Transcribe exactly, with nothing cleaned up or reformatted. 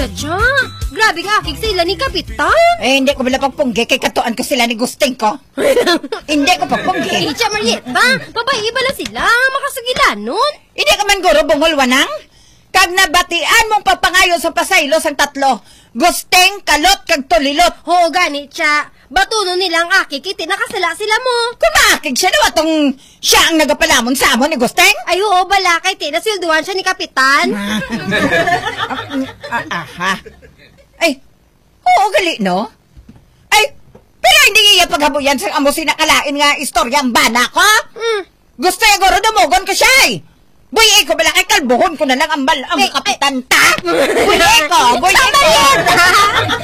Chacha, grabe nga akik sila ni Kapitan. Eh, hindi ko bala pagpunggi kay katuan ko sila ni Gusting ko. Hindi ko pagpunggi. Eh, Cha Marieta, babae bala sila, makasugilanon. Hindi ka man guro bungol wanang? Kag nabatian mong papangayo sa pasaylo sang tatlo. Gusting, kalot, kag tulilot. Oo, gani, Cha. Batuno nilang akik, iti nakasala sila mo. Kumakig siya na atong siya ang nagapalamon sa amon ni Gusting. Ay, oo, bala kay ti, nasilduhan siya ni Kapitan. ah, ah, ha? Ay, oo, gali, no? Ay, pero hindi iya paghabuyan sa amo sinakalain nga istorya ang bana ko. Mm. Gusto yung guro dumugon ko siya eh. Buyi ko bala kay kalbuhon ko na lang ang, mal ang Ay, kapitan ta. Buyi ko, buyi ko.